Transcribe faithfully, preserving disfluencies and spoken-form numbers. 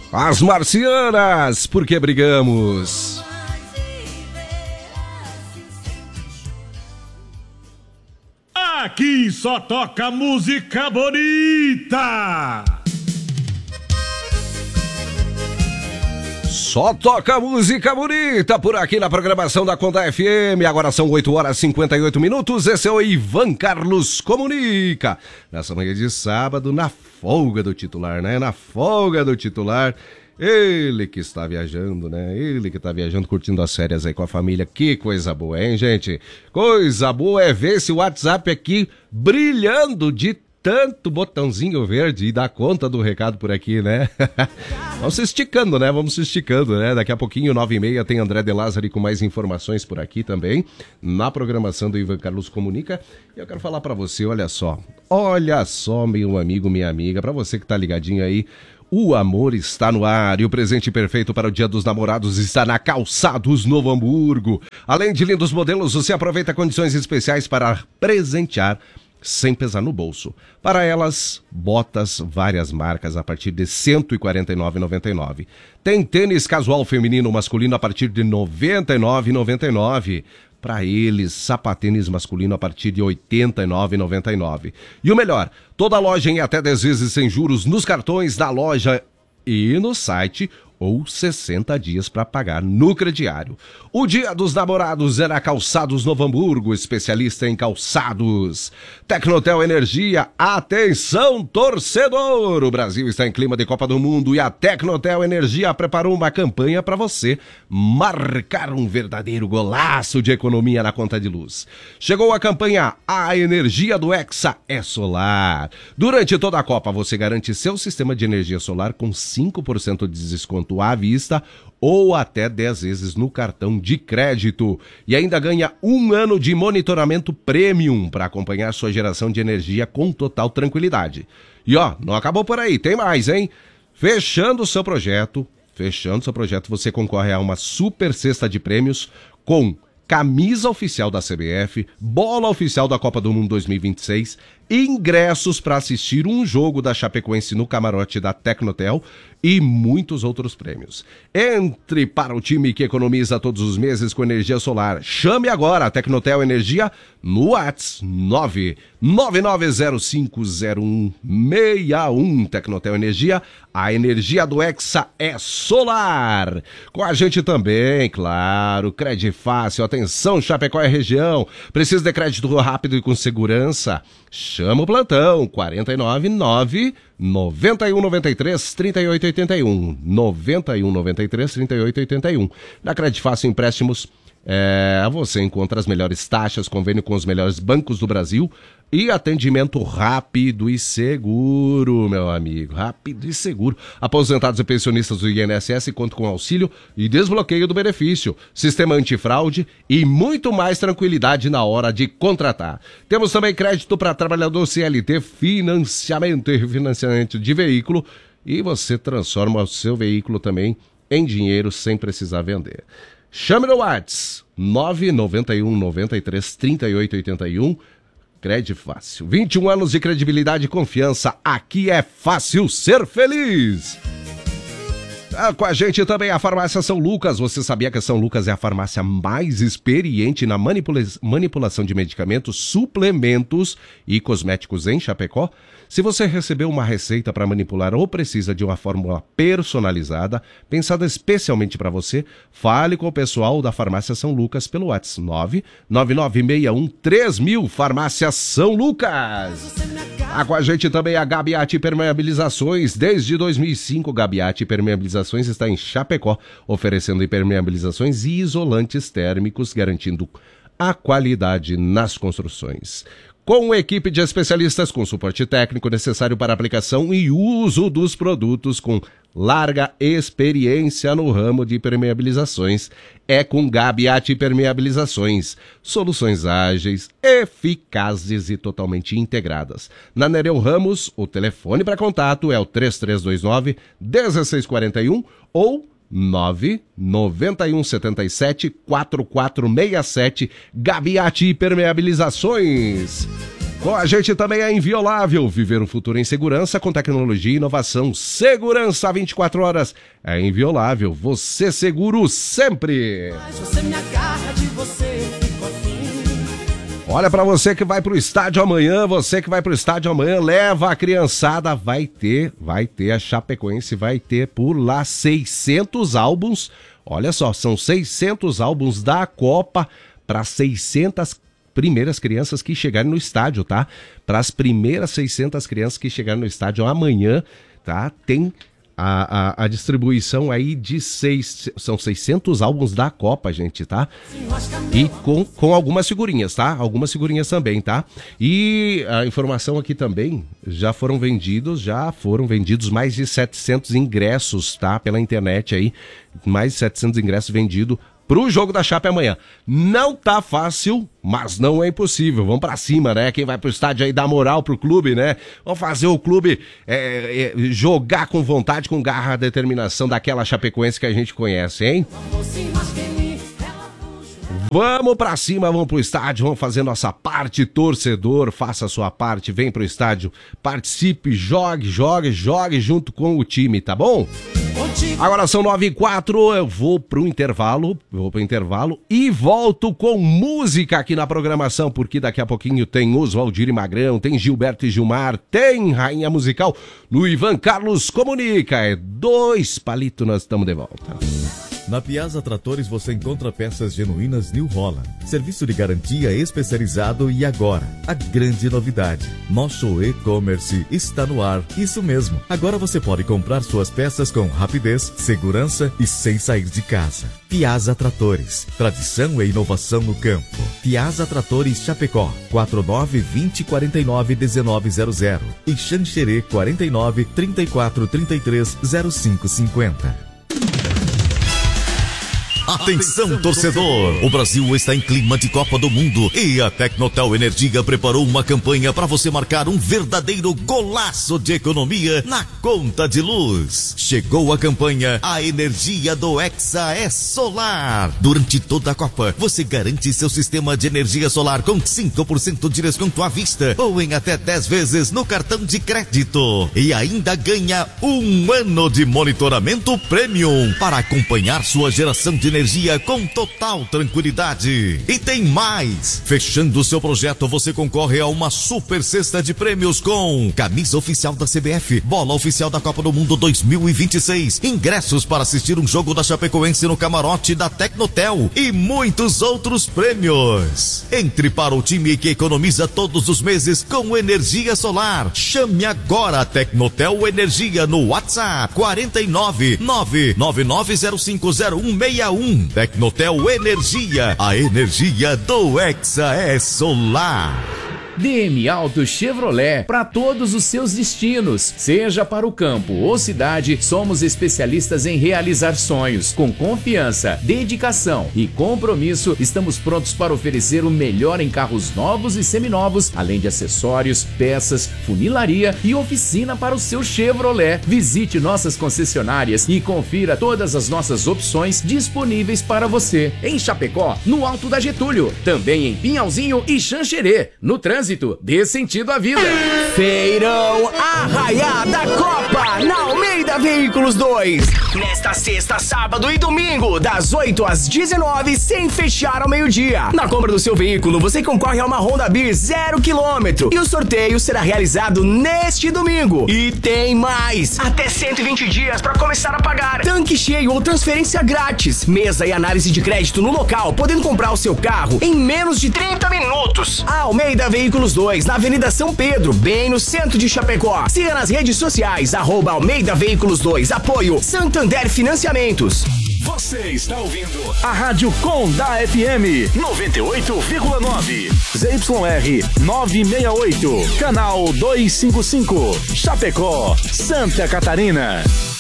As Marcianas, por que brigamos? Aqui só toca música bonita. Só toca música bonita por aqui na programação da Conta F M. Agora são oito horas e cinquenta e oito minutos. Esse é o Ivan Carlos Comunica. Nessa manhã de sábado, na folga do titular, né? Na folga do titular. Ele que está viajando, né? Ele que está viajando, curtindo as férias aí com a família. Que coisa boa, hein, gente? Coisa boa é ver esse WhatsApp aqui brilhando de tanto botãozinho verde e dar conta do recado por aqui, né? Vamos se esticando, né? Vamos se esticando, né? Daqui a pouquinho, nove e meia, tem André De Lázari com mais informações por aqui também, na programação do Ivan Carlos Comunica. E eu quero falar pra você, olha só, olha só, meu amigo, minha amiga, pra você que tá ligadinho aí, o amor está no ar e o presente perfeito para o Dia dos Namorados está na Calçados Novo Hamburgo. Além de lindos modelos, você aproveita condições especiais para presentear sem pesar no bolso. Para elas, botas, várias marcas a partir de cento e quarenta e nove reais e noventa e nove centavos. Tem tênis casual feminino masculino a partir de noventa e nove reais e noventa e nove centavos. Para eles, sapatênis masculino a partir de oitenta e nove reais e noventa e nove centavos. E o melhor, toda a loja em até dez vezes sem juros nos cartões da loja e no site, ou sessenta dias para pagar no crediário. O Dia dos Namorados é na Calçados Novo Hamburgo, especialista em calçados. Tecnotel Energia, atenção torcedor! O Brasil está em clima de Copa do Mundo e a Tecnotel Energia preparou uma campanha para você marcar um verdadeiro golaço de economia na conta de luz. Chegou a campanha A Energia do Hexa é Solar. Durante toda a Copa você garante seu sistema de energia solar com cinco por cento de desconto à vista ou até dez vezes no cartão de crédito. E ainda ganha um ano de monitoramento premium para acompanhar sua geração de energia com total tranquilidade. E ó, não acabou por aí, tem mais, hein? Fechando o seu projeto, fechando seu projeto, você concorre a uma super cesta de prêmios com camisa oficial da C B F, bola oficial da Copa do Mundo dois mil e vinte e seis, ingressos para assistir um jogo da Chapecoense no camarote da Tecnotel e muitos outros prêmios. Entre para o time que economiza todos os meses com energia solar. Chame agora a Tecnotel Energia no WhatsApp nove nove nove zero cinco zero um seis um. Tecnotel Energia, a energia do Hexa é solar. Com a gente também, claro, crédito fácil. Atenção, Chapecó é região. Precisa de crédito rápido e com segurança? Chama o plantão, quatro nove nove, nove um nove três, três oito oito um, nove um nove três, três oito oito um. Na Crédito Fácil Empréstimos, é, você encontra as melhores taxas, convênio com os melhores bancos do Brasil e atendimento rápido e seguro, meu amigo, rápido e seguro. Aposentados e pensionistas do I N S S contam com auxílio e desbloqueio do benefício, sistema antifraude e muito mais tranquilidade na hora de contratar. Temos também crédito para trabalhador C L T, financiamento e refinanciamento de veículo e você transforma o seu veículo também em dinheiro sem precisar vender. Chame no WhatsApp nove nove um nove três, três oito oito um. Crédito Fácil. vinte e um anos de credibilidade e confiança. Aqui é fácil ser feliz. Ah, com a gente também a Farmácia São Lucas. Você sabia que a São Lucas é a farmácia mais experiente na manipula- manipulação de medicamentos, suplementos e cosméticos em Chapecó? Se você recebeu uma receita para manipular ou precisa de uma fórmula personalizada, pensada especialmente para você, fale com o pessoal da Farmácia São Lucas pelo WhatsApp nove nove nove seis um três mil. Farmácia São Lucas. Ah, com a gente também a Gabiati Permeabilizações. Desde dois mil e cinco, Gabiati Permeabilizações está em Chapecó, oferecendo impermeabilizações e isolantes térmicos, garantindo a qualidade nas construções. Com equipe de especialistas com suporte técnico necessário para aplicação e uso dos produtos com larga experiência no ramo de permeabilizações, é com Gabiati Permeabilizações. Soluções ágeis, eficazes e totalmente integradas. Na Nereu Ramos, o telefone para contato é o três três dois nove, um seis quatro um ou nove nove um sete sete, quatro quatro seis sete. Gabiati Permeabilizações. Com a gente também é Inviolável, viver um futuro em segurança com tecnologia e inovação. Segurança vinte e quatro horas é Inviolável, você seguro sempre. Você me agarra de você, fico afim. Olha, pra você que vai pro estádio amanhã, você que vai pro estádio amanhã, leva a criançada, vai ter, vai ter, a Chapecoense vai ter por lá seiscentos álbuns, olha só, são seiscentos álbuns da Copa para seiscentas primeiras crianças que chegarem no estádio, tá? Para as primeiras seiscentas crianças que chegarem no estádio amanhã, tá? Tem a, a, a distribuição aí de seis, são seiscentos álbuns da Copa, gente, tá? E com, com algumas figurinhas, tá? Algumas figurinhas também, tá? E a informação aqui também, já foram vendidos, já foram vendidos mais de setecentos ingressos, tá? Pela internet aí, mais de setecentos ingressos vendidos pro jogo da Chape amanhã. Não tá fácil, mas não é impossível. Vamos pra cima, né? Quem vai pro estádio aí dá moral pro clube, né? Vamos fazer o clube é, é, jogar com vontade, com garra, determinação daquela Chapecoense que a gente conhece, hein? Vamos pra cima, vamos pro estádio, vamos fazer nossa parte, torcedor, faça a sua parte, vem pro estádio, participe, jogue, jogue, jogue junto com o time, tá bom? Agora são nove e quatro, eu vou pro intervalo, vou pro intervalo e volto com música aqui na programação, porque daqui a pouquinho tem Oswaldir e Magrão, tem Gilberto e Gilmar, tem Rainha Musical no Ivan Carlos Comunica, é dois palitos, nós estamos de volta. Na Piazza Tratores você encontra peças genuínas New Holland, serviço de garantia especializado e agora, a grande novidade, nosso e-commerce está no ar. Isso mesmo, agora você pode comprar suas peças com rapidez, segurança e sem sair de casa. Piazza Tratores, tradição e inovação no campo. Piazza Tratores Chapecó, quatro nove dois zero quatro nove um nove zero zero e Xanxerê quarenta e nove, trinta e quatro, trinta e três, zero cinco cinquenta. Atenção, torcedor! O Brasil está em clima de Copa do Mundo e a Tecnotel Energia preparou uma campanha para você marcar um verdadeiro golaço de economia na conta de luz. Chegou a campanha A Energia do Hexa é Solar. Durante toda a Copa, você garante seu sistema de energia solar com cinco por cento de desconto à vista ou em até dez vezes no cartão de crédito. E ainda ganha um ano de monitoramento premium para acompanhar sua geração de energia energia com total tranquilidade. E tem mais! Fechando seu projeto, você concorre a uma super cesta de prêmios com camisa oficial da C B F, bola oficial da Copa do Mundo dois mil e vinte e seis, ingressos para assistir um jogo da Chapecoense no camarote da Tecnotel e muitos outros prêmios. Entre para o time que economiza todos os meses com energia solar. Chame agora a Tecnotel Energia no WhatsApp quarenta e nove, nove nove nove zero cinco zero um seis um. Tecnotel Energia, a energia do Hexa é Solar. D M Auto Chevrolet, para todos os seus destinos, seja para o campo ou cidade, somos especialistas em realizar sonhos. Com confiança, dedicação e compromisso, estamos prontos para oferecer o melhor em carros novos e seminovos, além de acessórios, peças, funilaria e oficina para o seu Chevrolet. Visite nossas concessionárias e confira todas as nossas opções disponíveis para você. Em Chapecó, no Alto da Getúlio, também em Pinhalzinho e Xanxerê, no trânsito. Dê sentido à vida. Feirão Arraiá da Copa na Almeida Veículos dois. Nesta sexta, sábado e domingo, das oito às dezenove, sem fechar ao meio-dia. Na compra do seu veículo, você concorre a uma Honda Bis zero quilômetro. E o sorteio será realizado neste domingo. E tem mais! Até cento e vinte dias para começar a pagar. Tanque cheio ou transferência grátis. Mesa e análise de crédito no local, podendo comprar o seu carro em menos de trinta minutos. A Almeida Veículos dois, na Avenida São Pedro, bem no centro de Chapecó. Siga nas redes sociais, arroba Almeida Veículos dois, apoio Santander Financiamentos. Você está ouvindo a Rádio Com da F M noventa e oito vírgula nove, Z Y R novecentos e sessenta e oito, canal duzentos e cinquenta e cinco, Chapecó, Santa Catarina.